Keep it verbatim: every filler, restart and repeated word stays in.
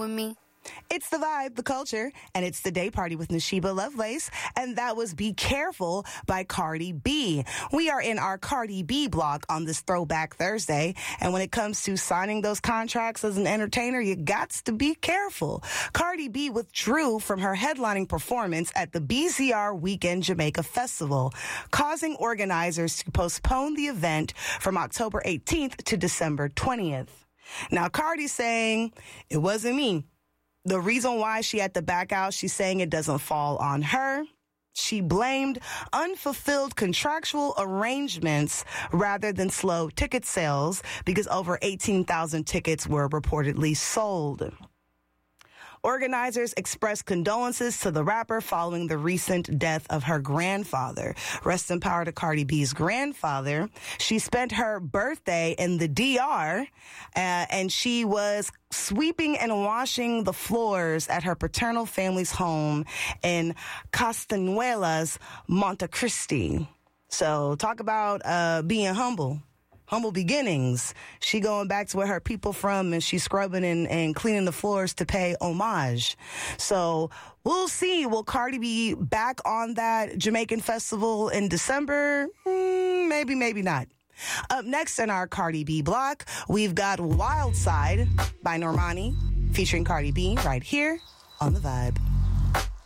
with me? It's the vibe, the culture, and it's the day party with Nashiba Lovelace, and that was Be Careful by Cardi B. We are in our Cardi B block on this Throwback Thursday, and when it comes to signing those contracts as an entertainer, you gots to be careful. Cardi B withdrew from her headlining performance at the B Z R Weekend Jamaica Festival, causing organizers to postpone the event from October eighteenth to December twentieth. Now, Cardi's saying, it wasn't me. The reason why she had to back out, she's saying it doesn't fall on her. She blamed unfulfilled contractual arrangements rather than slow ticket sales because over eighteen thousand tickets were reportedly sold. Organizers expressed condolences to the rapper following the recent death of her grandfather. Rest in power to Cardi B's grandfather. She spent her birthday in the D R, uh, and she was sweeping and washing the floors at her paternal family's home in Castanuelas, Montecristi. So talk about uh, being humble. Humble beginnings. She going back to where her people from, and she's scrubbing and, and cleaning the floors to pay homage. So we'll see. Will Cardi be back on that Jamaican festival in December? Mm, maybe, maybe not. Up next in our Cardi B block, we've got Wild Side by Normani featuring Cardi B right here on The Vibe.